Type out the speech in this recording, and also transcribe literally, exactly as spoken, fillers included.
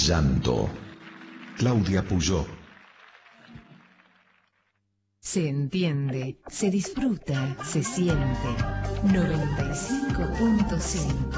llanto. Claudia Puyó. Se entiende, se disfruta, se siente. noventa y cinco punto cinco